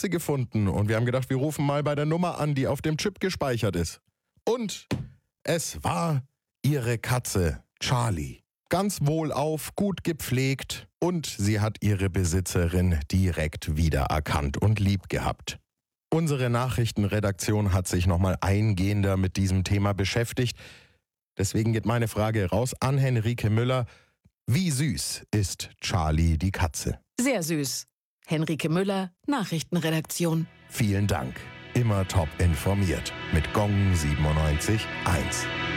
Katze gefunden und wir haben gedacht, wir rufen mal bei der Nummer an, die auf dem Chip gespeichert ist. Und es war ihre Katze, Charlie. Ganz wohlauf, gut gepflegt und sie hat ihre Besitzerin direkt wiedererkannt und lieb gehabt. Unsere Nachrichtenredaktion hat sich nochmal eingehender mit diesem Thema beschäftigt. Deswegen geht meine Frage raus an Henrike Müller. Wie süß ist Charlie die Katze? Sehr süß. Henrike Müller, Nachrichtenredaktion. Vielen Dank. Immer top informiert. Mit Gong 97.1.